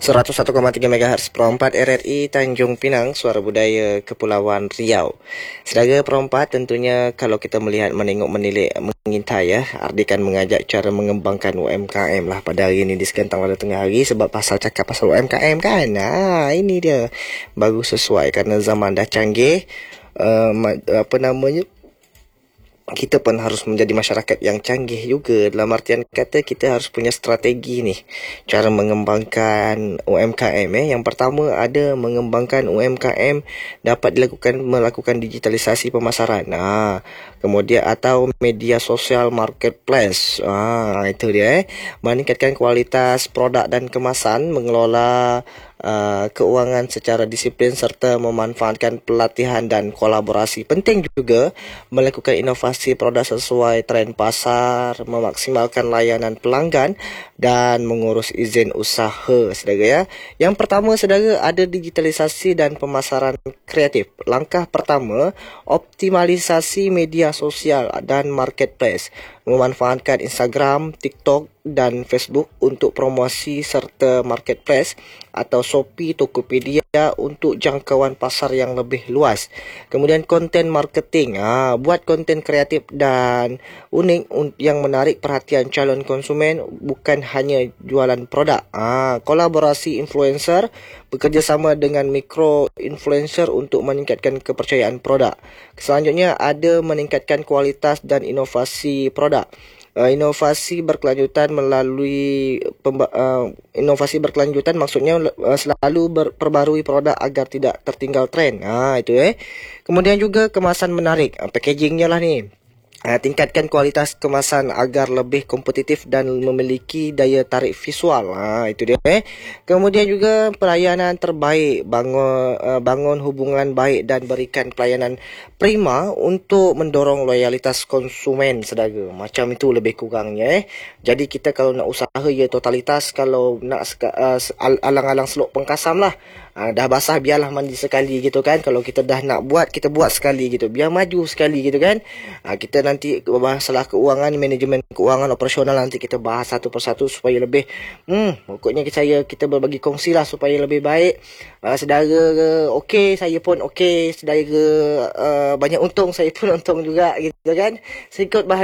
101,3 MHz Pro 4 RRI Tanjung Pinang, Suara Budaya Kepulauan Riau. Saudara Pro 4, tentunya kalau kita melihat, menengok, menilik, mengintai Ardikan mengajak cara mengembangkan UMKM lah pada hari ini di Sekentang pada tengah hari, sebab pasal cakap pasal UMKM kan. Ini dia baru sesuai kerana zaman dah canggih. Kita pun harus menjadi masyarakat yang canggih juga, dalam artian kata kita harus punya strategi nih cara mengembangkan UMKM. Yang pertama, ada mengembangkan UMKM dapat melakukan digitalisasi pemasaran. Kemudian atau media sosial marketplace. Itu dia. Meningkatkan kualitas produk dan kemasan, mengelola keuangan secara disiplin serta memanfaatkan pelatihan dan kolaborasi. Penting juga melakukan inovasi produk sesuai trend pasar, memaksimalkan layanan pelanggan dan mengurus izin usaha, saudara ya. Yang pertama, saudara, ada digitalisasi dan pemasaran kreatif. Langkah pertama, optimalisasi media sosial dan marketplace, memanfaatkan Instagram, TikTok dan Facebook untuk promosi serta marketplace atau Shopee, Tokopedia untuk jangkauan pasar yang lebih luas. Kemudian konten marketing, buat konten kreatif dan unik yang menarik perhatian calon konsumen, bukan hanya jualan produk. Kolaborasi influencer, bekerjasama dengan mikro influencer untuk meningkatkan kepercayaan produk. Selanjutnya ada meningkatkan kualitas dan inovasi produk. Inovasi berkelanjutan maksudnya selalu perbarui produk agar tidak tertinggal tren. Itu Kemudian juga kemasan menarik, packagingnya lah ni. Tingkatkan kualitas kemasan agar lebih kompetitif dan memiliki daya tarik visual. Itu dia. Kemudian juga pelayanan terbaik, bangun hubungan baik dan berikan pelayanan prima untuk mendorong loyalitas konsumen, saudara. Macam itu lebih kurangnya. Jadi kita kalau nak usaha ya totalitas, kalau nak alang-alang selok pengkasam lah. Dah basah biarlah mandi sekali gitu kan. Kalau kita dah nak buat, kita buat sekali gitu, biar maju sekali gitu kan. Kita nanti masalah keuangan, manajemen keuangan operasional nanti kita bahas satu persatu supaya lebih pokoknya kita berbagi kongsi lah supaya lebih baik. Saudara okey, saya pun okey, saudara banyak untung, saya pun untung juga gitu kan. Saya ikut bahagia